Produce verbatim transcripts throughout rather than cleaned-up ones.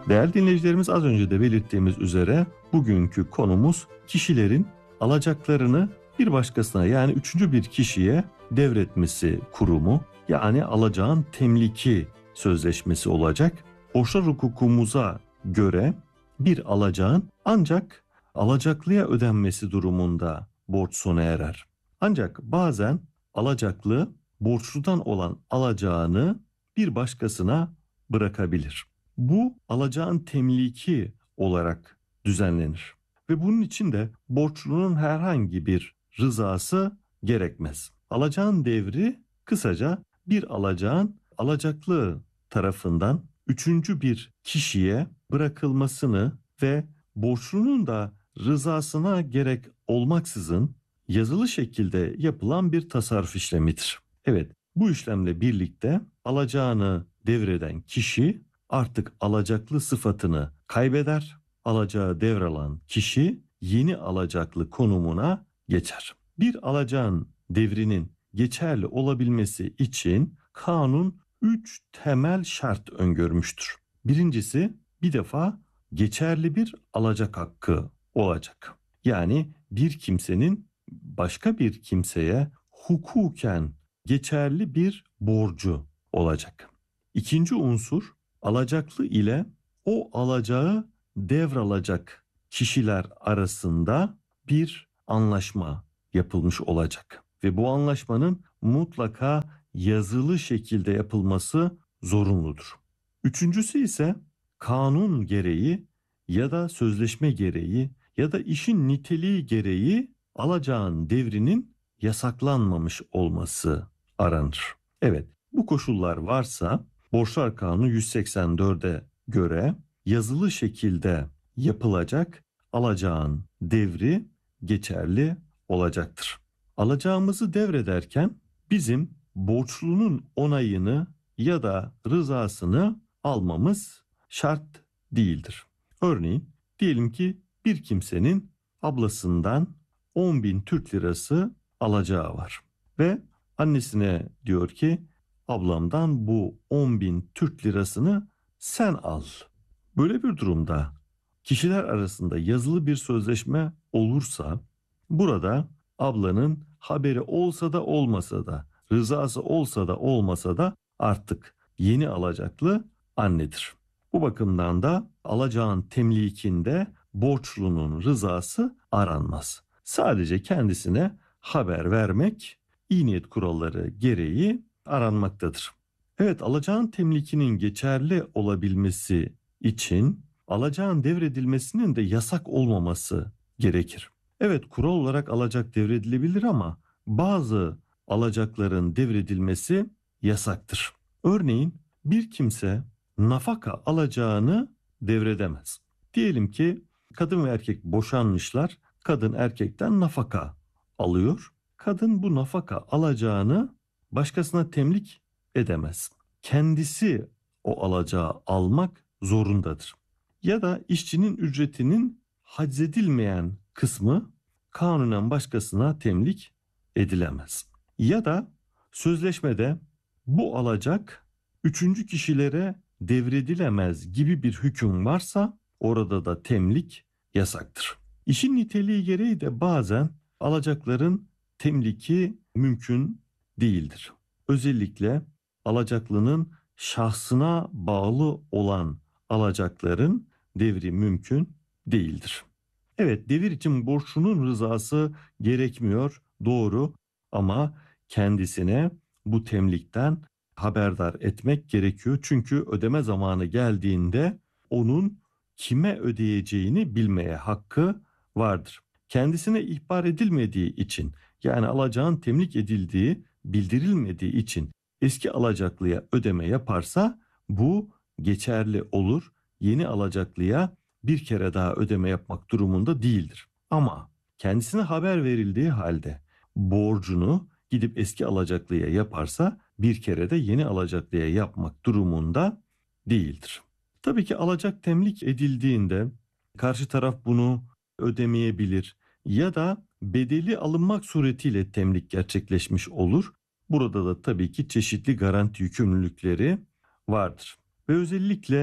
Değerli dinleyicilerimiz, az önce de belirttiğimiz üzere bugünkü konumuz kişilerin alacaklarını bir başkasına, yani üçüncü bir kişiye devretmesi kurumu, yani alacağın temliki sözleşmesi olacak. Borçlar hukukumuza göre bir alacağın ancak alacaklıya ödenmesi durumunda borç sona erer. Ancak bazen alacaklı borçludan olan alacağını bir başkasına bırakabilir. Bu alacağın temliki olarak düzenlenir ve bunun için de borçlunun herhangi bir rızası gerekmez. Alacağın devri kısaca bir alacağın alacaklı tarafından üçüncü bir kişiye bırakılmasını ve borçlunun da rızasına gerek olmaksızın yazılı şekilde yapılan bir tasarruf işlemidir. Evet, bu işlemle birlikte alacağını devreden kişi artık alacaklı sıfatını kaybeder, alacağı devralan kişi yeni alacaklı konumuna geçer. Bir alacağın devrinin geçerli olabilmesi için kanun üç temel şart öngörmüştür. Birincisi, bir defa geçerli bir alacak hakkı olacak. Yani bir kimsenin başka bir kimseye hukuken geçerli bir borcu olacak. İkinci unsur, alacaklı ile o alacağı devralacak kişiler arasında bir anlaşma yapılmış olacak. Ve bu anlaşmanın mutlaka yazılı şekilde yapılması zorunludur. Üçüncüsü ise kanun gereği ya da sözleşme gereği ya da işin niteliği gereği alacağın devrinin yasaklanmamış olması aranır. Evet, bu koşullar varsa Borçlar Kanunu yüz seksen dörde göre yazılı şekilde yapılacak alacağın devri geçerli olacaktır. Alacağımızı devrederken bizim borçlunun onayını ya da rızasını almamız şart değildir. Örneğin diyelim ki bir kimsenin ablasından on bin Türk lirası alacağı var ve annesine diyor ki ablamdan bu on bin Türk lirasını sen al. Böyle bir durumda kişiler arasında yazılı bir sözleşme olursa burada ablanın haberi olsa da olmasa da, rızası olsa da olmasa da artık yeni alacaklı annedir. Bu bakımdan da alacağın temlikinde borçlunun rızası aranmaz. Sadece kendisine haber vermek iyi niyet kuralları gereği aranmaktadır. Evet, alacağın temlikinin geçerli olabilmesi için alacağın devredilmesinin de yasak olmaması gerekir. Evet, kural olarak alacak devredilebilir ama bazı alacakların devredilmesi yasaktır. Örneğin bir kimse nafaka alacağını devredemez. Diyelim ki kadın ve erkek boşanmışlar, kadın erkekten nafaka alıyor. Kadın bu nafaka alacağını başkasına temlik edemez. Kendisi o alacağı almak zorundadır. Ya da işçinin ücretinin haczedilmeyen kısmı kanunen başkasına temlik edilemez. Ya da sözleşmede bu alacak üçüncü kişilere devredilemez gibi bir hüküm varsa orada da temlik yasaktır. İşin niteliği gereği de bazen alacakların temliki mümkün değildir. Özellikle alacaklının şahsına bağlı olan alacakların devri mümkün değildir. Evet, devir için borçlunun rızası gerekmiyor, doğru, ama kendisine bu temlikten haberdar etmek gerekiyor. Çünkü ödeme zamanı geldiğinde onun kime ödeyeceğini bilmeye hakkı vardır. Kendisine ihbar edilmediği için, yani alacağın temlik edildiği bildirilmediği için eski alacaklıya ödeme yaparsa bu geçerli olur. Yeni alacaklıya bir kere daha ödeme yapmak durumunda değildir. Ama kendisine haber verildiği halde borcunu gidip eski alacaklıya yaparsa bir kere de yeni alacaklıya yapmak durumunda değildir. Tabii ki alacak temlik edildiğinde karşı taraf bunu ödemeyebilir ya da bedeli alınmak suretiyle temlik gerçekleşmiş olur. Burada da tabii ki çeşitli garanti yükümlülükleri vardır. Ve özellikle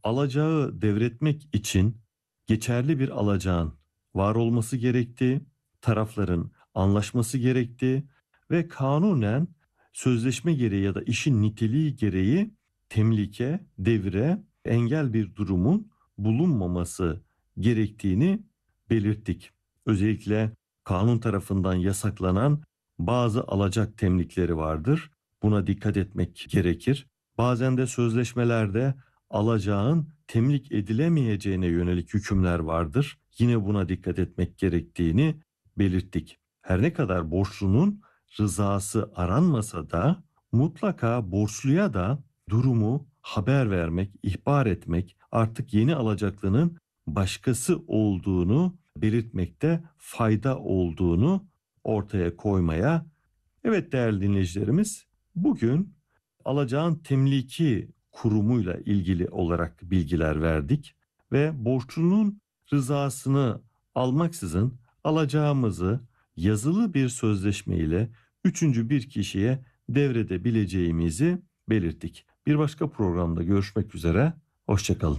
alacağı devretmek için geçerli bir alacağın var olması gerektiği, tarafların anlaşması gerektiği ve kanunen sözleşme gereği ya da işin niteliği gereği temlike, devre, engel bir durumun bulunmaması gerektiğini belirttik. Özellikle kanun tarafından yasaklanan bazı alacak temlikleri vardır. Buna dikkat etmek gerekir. Bazen de sözleşmelerde alacağın temlik edilemeyeceğine yönelik hükümler vardır. Yine buna dikkat etmek gerektiğini belirttik. Her ne kadar borçlunun rızası aranmasa da mutlaka borçluya da durumu haber vermek, ihbar etmek, artık yeni alacaklının başkası olduğunu belirtmekte fayda olduğunu ortaya koymaya. Evet değerli dinleyicilerimiz, bugün alacağın temliki kurumuyla ilgili olarak bilgiler verdik ve borçlunun rızasını almaksızın alacağımızı yazılı bir sözleşme ile üçüncü bir kişiye devredebileceğimizi belirttik. Bir başka programda görüşmek üzere, hoşça kalın.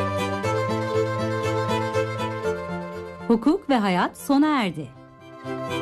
Hukuk ve Hayat sona erdi.